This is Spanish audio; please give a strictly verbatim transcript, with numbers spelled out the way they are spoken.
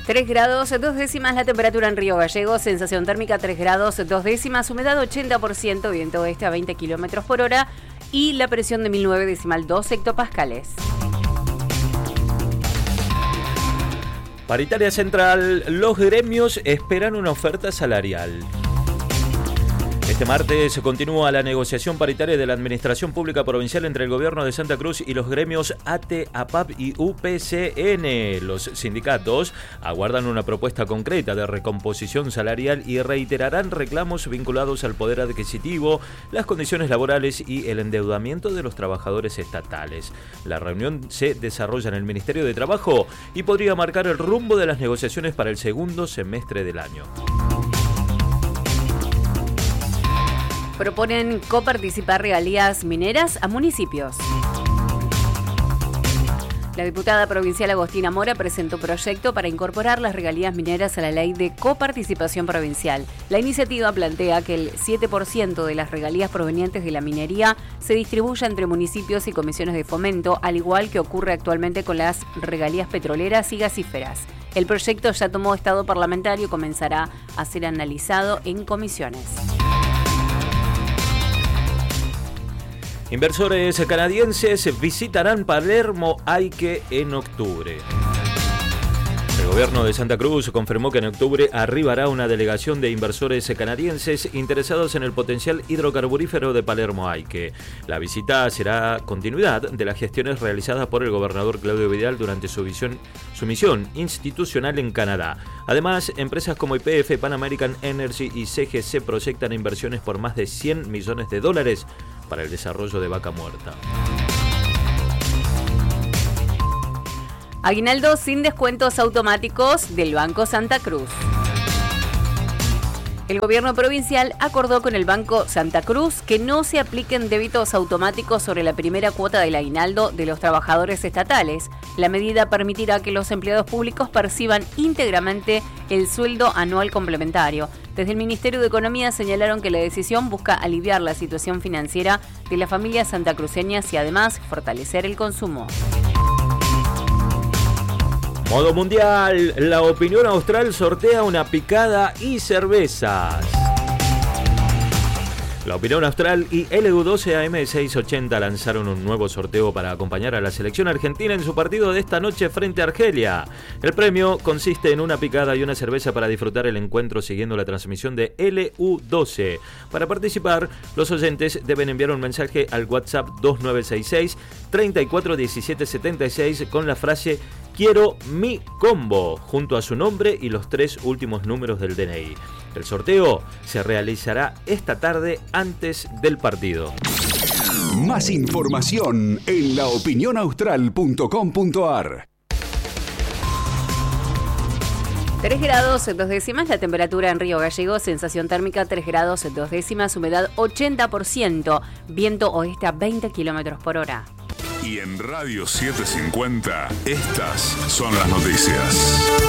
tres grados, dos décimas la temperatura en Río Gallegos, sensación térmica tres grados, dos décimas, humedad ochenta por ciento, viento oeste a veinte kilómetros por hora y la presión de mil nueve decimal dos hectopascales. Paritaria Central, los gremios esperan una oferta salarial. Este martes se continúa la negociación paritaria de la Administración Pública Provincial entre el Gobierno de Santa Cruz y los gremios A T E, A P A P y U P C N. Los sindicatos aguardan una propuesta concreta de recomposición salarial y reiterarán reclamos vinculados al poder adquisitivo, las condiciones laborales y el endeudamiento de los trabajadores estatales. La reunión se desarrolla en el Ministerio de Trabajo y podría marcar el rumbo de las negociaciones para el segundo semestre del año. Proponen coparticipar regalías mineras a municipios. La diputada provincial Agostina Mora presentó proyecto para incorporar las regalías mineras a la ley de coparticipación provincial. La iniciativa plantea que el siete por ciento de las regalías provenientes de la minería se distribuya entre municipios y comisiones de fomento, al igual que ocurre actualmente con las regalías petroleras y gasíferas. El proyecto ya tomó estado parlamentario y comenzará a ser analizado en comisiones. Inversores canadienses visitarán Palermo Aike en octubre. El gobierno de Santa Cruz confirmó que en octubre arribará una delegación de inversores canadienses interesados en el potencial hidrocarburífero de Palermo Aike. La visita será continuidad de las gestiones realizadas por el gobernador Claudio Vidal durante su, visión, su misión institucional en Canadá. Además, empresas como Y P F, Pan American Energy y C G C proyectan inversiones por más de cien millones de dólares para el desarrollo de Vaca Muerta. Aguinaldo sin descuentos automáticos del Banco Santa Cruz. El gobierno provincial acordó con el Banco Santa Cruz que no se apliquen débitos automáticos sobre la primera cuota del aguinaldo de los trabajadores estatales. La medida permitirá que los empleados públicos perciban íntegramente el sueldo anual complementario. Desde el Ministerio de Economía señalaron que la decisión busca aliviar la situación financiera de las familias santacruceñas y además fortalecer el consumo. Modo mundial, la Opinión Austral sortea una picada y cervezas. La Opinión Austral y L U doce A M seiscientos ochenta lanzaron un nuevo sorteo para acompañar a la selección argentina en su partido de esta noche frente a Argelia. El premio consiste en una picada y una cerveza para disfrutar el encuentro siguiendo la transmisión de L U doce. Para participar, los oyentes deben enviar un mensaje al WhatsApp dos nueve seis seis, treinta y cuatro diecisiete setenta y seis con la frase "Quiero mi combo", junto a su nombre y los tres últimos números del D N I. El sorteo se realizará esta tarde antes del partido. Más información en la opinión austral punto com punto a r. tres grados, dos décimas, la temperatura en Río Gallegos, sensación térmica tres grados, dos décimas, humedad ochenta por ciento, viento oeste a veinte kilómetros por hora. Y en Radio setecientos cincuenta, estas son las noticias.